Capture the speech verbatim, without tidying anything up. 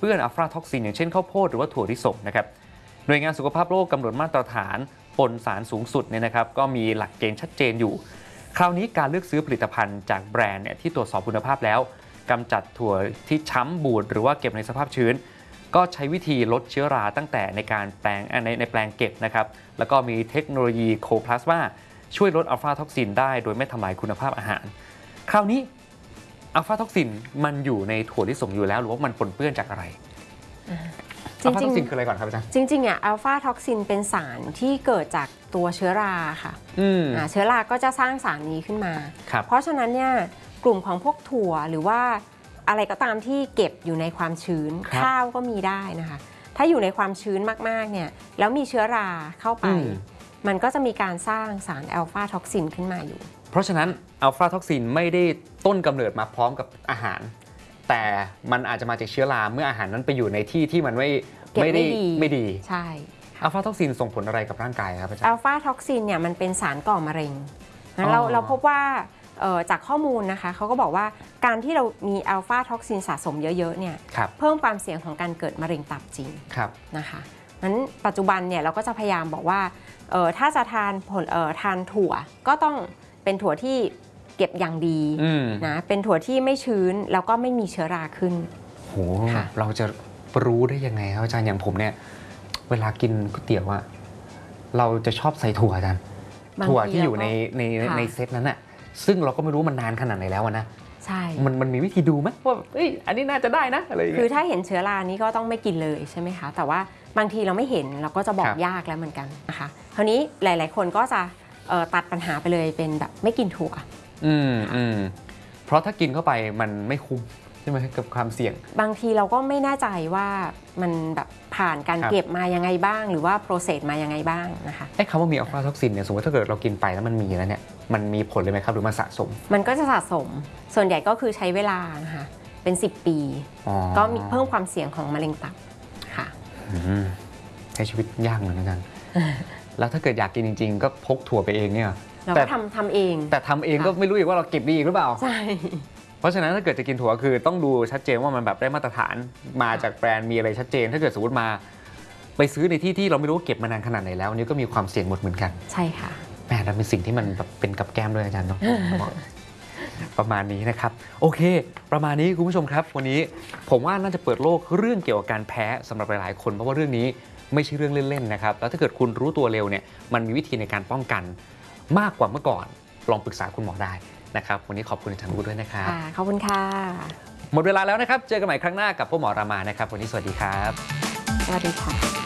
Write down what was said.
เปื้อนอัลฟาท็อกซินอย่างเช่นข้าวโพดหรือว่าถั่วลิสงนะครับหน่วยงานสุขภาพโลกกำหนดมาตรฐานปนสารสูงสุดเนี่ยนะครับก็มีหลักเกณฑ์ชัดเจนอยู่คราวนี้การเลือกซื้อผลิตภัณฑ์จากแบรนด์เนี่ยที่ตรวจสอบคุณภาพแล้วกำจัดถั่วที่ช้ำบูดหรือว่าเก็บในสภาพชื้นก็ใช้วิธีลดเชื้อราตั้งแต่ในการแปลงในในแปลงเก็บนะครับแล้วก็มีเทคโนโลยีโคพลาสมาช่วยลดอัลฟาท็อกซินได้โดยไม่ทำลายคุณภาพอาหารคราวนี้อัลฟาท็อกซินมันอยู่ในถั่วลิสงอยู่แล้วหรือว่ามันปนเปื้อนจากอะไรอัลฟาท็อกซินคืออะไรก่อนครับอาจารย์จริงๆอ่ะอัลฟาท็อกซินเป็นสารที่เกิดจากตัวเชื้อราค่ะเชื้อราก็จะสร้างสารนี้ขึ้นมาเพราะฉะนั้นเนี่ยกลุ่มของพวกถั่วหรือว่าอะไรก็ตามที่เก็บอยู่ในความชื้นข้าวก็มีได้นะคะถ้าอยู่ในความชื้นมากๆเนี่ยแล้วมีเชื้อราเข้าไปมันก็จะมีการสร้างสารอัลฟาท็อกซินขึ้นมาอยู่เพราะฉะนั้นอัลฟาท็อกซินไม่ได้ต้นกำเนิดมาพร้อมกับอาหารแต่มันอาจจะมาจากเชื้อราเมื่ออาหารนั้นไปอยู่ในที่ที่มันไม่ไม่ได้ไม่ดีใช่อัลฟาท็อกซินส่งผลอะไรกับร่างกายครับอาจารย์อัลฟาท็อกซินเนี่ยมันเป็นสารก่อมะเร็งเราเราพบว่าจากข้อมูลนะคะเขาก็บอกว่าการที่เรามีอัลฟาท็อกซินสะสมเยอะๆเนี่ยเพิ่มความเสี่ยงของการเกิดมะเร็งตับจริงนะคะนั้นปัจจุบันเนี่ยเราก็จะพยายามบอกว่าถ้าจะทานผลทานถั่วก็ต้องเป็นถั่วที่เก็บอย่างดีนะเป็นถั่วที่ไม่ชื้นแล้วก็ไม่มีเชื้อราขึ้นโหเราจะรู้ได้ยังไงครับอาจารย์อย่างผมเนี่ยเวลากินก๋วยเตี๋ยวอะเราจะชอบใส่ถั่วอาจารย์ถั่วที่อยู่ในในในเซตนั้นอะซึ่งเราก็ไม่รู้มันนานขนาดไหนแล้วนะใช่มันมันมีวิธีดูไหมว่าเอ้ยอันนี้น่าจะได้นะอะไรอย่างเงี้ยคือถ้าเห็นเชื้อรานี้ก็ต้องไม่กินเลยใช่ไหมคะแต่ว่าบางทีเราไม่เห็นเราก็จะบอกยากแล้วเหมือนกันนะคะคราวนี้หลายๆคนก็จะตัดปัญหาไปเลยเป็นแบบไม่กินถั่วอืมอืมเพราะถ้ากินเข้าไปมันไม่คุ้มใช่ไหมกับความเสี่ยงบางทีเราก็ไม่แน่ใจว่ามันแบบผ่านการเก็บมายังไงบ้างหรือว่าโปรเซสมายังไงบ้างนะคะไอ้คำว่ามีอัลฟาท็อกซินเนี่ยสมมติถ้าเกิดเรากินไปแล้วมันมีแล้วเนี่ยมันมีผลเลยไหมครับหรือมันสะสมมันก็จะสะสมส่วนใหญ่ก็คือใช้เวลานะคะเป็นสิบปีก็มีเพิ่มความเสี่ยงของมะเร็งตับค่ะใช้ชีวิตยากเหมือนกันแล้วถ้าเกิดอยากกินจริงๆก็พกถั่วไปเองเนี่ยเราก็ทำทำเองแต่ทำเองก็ไม่รู้อีกว่าเราเก็บดีหรือเปล่าใช่เพราะฉะนั้นถ้าเกิดจะกินถั่วคือต้องดูชัดเจนว่ามันแบบได้มาตรฐานมาจากแบรนด์มีอะไรชัดเจนถ้าเกิดสมมติมาไปซื้อในที่ที่เราไม่รู้เก็บมานานขนาดไหนแล้วนี่ก็มีความเสี่ยงหมดเหมือนกันใช่ค่ะแหมนั่นเป็นสิ่งที่มันแบบเป็นกับแก้มด้วยอาจารย์เนาะประมาณนี้นะครับโอเคประมาณนี้คุณผู้ชมครับวันนี้ผมว่าน่าจะเปิดโลกเรื่องเกี่ยวกับการแพ้สำหรับหลายๆคนเพราะว่าเรื่องนี้ไม่ใช่เรื่องเล่นๆนะครับแล้วถ้าเกิดคุณรู้ตัวเร็วเนี่ยมันมีวิธีในการป้องกันมากกว่าเมื่อก่อนลองปรึกษาคุณหมอได้นะครับวันนี้ขอบคุณอาจารย์บูด้วยนะครับขอบคุณค่ะหมดเวลาแล้วนะครับเจอกันใหม่ครั้งหน้ากับพ่อหมอรามานะครับวันนี้สวัสดีครับสวัสดีค่ะ